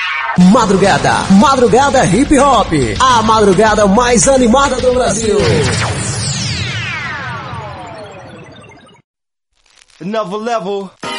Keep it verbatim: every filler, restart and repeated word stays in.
Madrugada, madrugada hip hop, a madrugada mais animada do Brasil. Another level.